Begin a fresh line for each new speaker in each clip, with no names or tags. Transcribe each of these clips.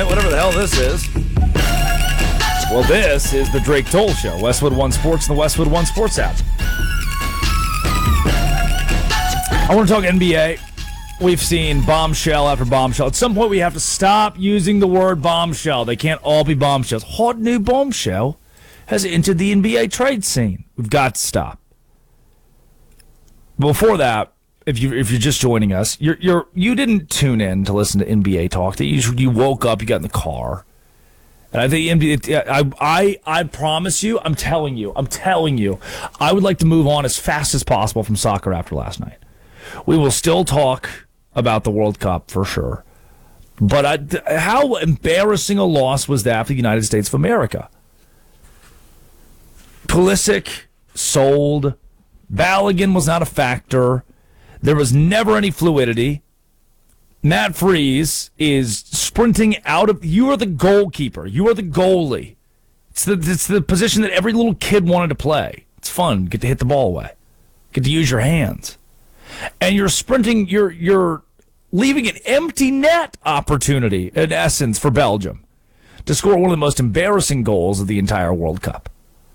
right, whatever the hell this is. Well, this is the Drake Toll Show, Westwood One Sports and the Westwood One Sports app. I want to talk NBA. We've seen bombshell after bombshell. At some point, we have to stop using the word bombshell. They can't all be bombshells. Hot new bombshell has entered the NBA trade scene. We've got to stop. Before that, if you're just joining us, you didn't tune in to listen to NBA talk. You woke up, you got in the car, and I think NBA. I promise you, I'm telling you, I would like to move on as fast as possible from soccer after last night. We will still talk about the World Cup for sure, but how embarrassing a loss was that for the United States of America? Pulisic sold. Balogun was not a factor. There was never any fluidity. Matt Freese is sprinting out of... You are the goalkeeper. You are the goalie. It's the position that every little kid wanted to play. It's fun. Get to hit the ball away. Get to use your hands. And you're sprinting... You're leaving an empty net opportunity, in essence, for Belgium to score one of the most embarrassing goals of the entire World Cup.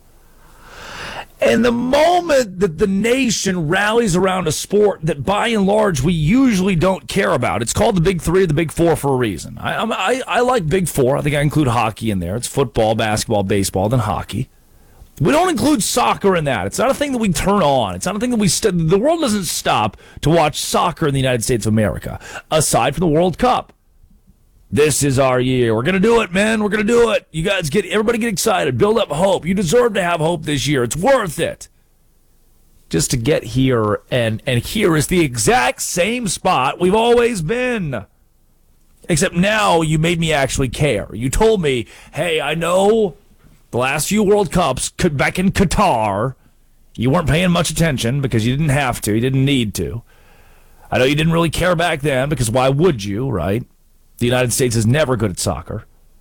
And the moment that the nation rallies around a sport that, by and large, we usually don't care about, it's called the Big Three or the Big Four for a reason. I like Big Four. I think I include hockey in there. It's football, basketball, baseball, then hockey. We don't include soccer in that. It's not a thing that we turn on. It's not a thing that the world doesn't stop to watch soccer in the United States of America, aside from the World Cup. This is our year. We're going to do it, man. We're going to do it. You guys everybody get excited. Build up hope. You deserve to have hope this year. It's worth it. Just to get here, and here is the exact same spot we've always been. Except now you made me actually care. You told me, hey, I know the last few World Cups back in Qatar, you weren't paying much attention because you didn't have to. You didn't need to. I know you didn't really care back then because why would you, right? The United States is never good at soccer.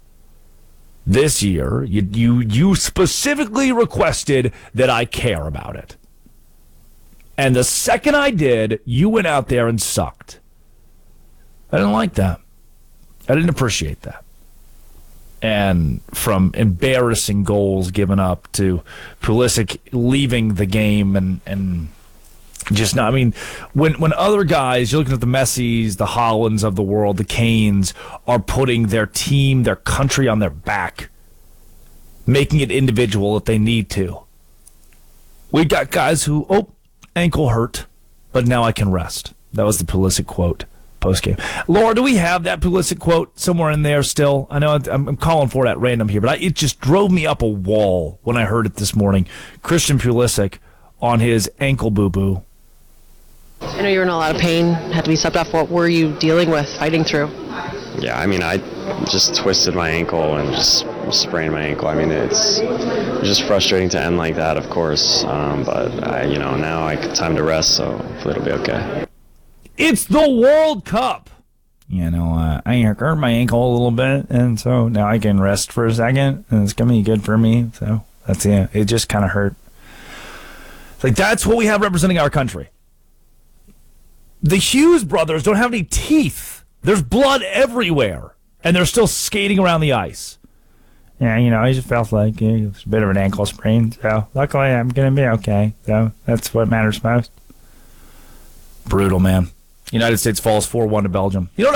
This year, you specifically requested that I care about it. And the second I did, you went out there and sucked. I didn't like that. I didn't appreciate that. And from embarrassing goals given up to Pulisic leaving the game and just not, I mean, when other guys, you're looking at the Messis, the Haalands of the world, the Kanes, are putting their team, their country on their back, making it individual if they need to. We got guys who, ankle hurt, but now I can rest. That was the Pulisic quote post-game. Laura, do we have that Pulisic quote somewhere in there still? I know I'm calling for it at random here, but it just drove me up a wall when I heard it this morning. Christian Pulisic on his ankle boo-boo.
I know you were in a lot of pain, had to be subbed off. What were you dealing with, fighting through?
Yeah, I mean, I just twisted my ankle and just sprained my ankle. I mean, it's just frustrating to end like that, of course. But now time to rest, so hopefully it'll be okay.
It's the World Cup. I hurt my ankle a little bit, and so now I can rest for a second, and it's gonna be good for me. So that's it. It just kind of hurt. It's like that's what we have representing our country. The Hughes brothers don't have any teeth. There's blood everywhere, and they're still skating around the ice. Yeah, I just felt like it was a bit of an ankle sprain, so luckily I'm going to be okay. So that's what matters most. Brutal, man. United States falls 4-1 to Belgium. You know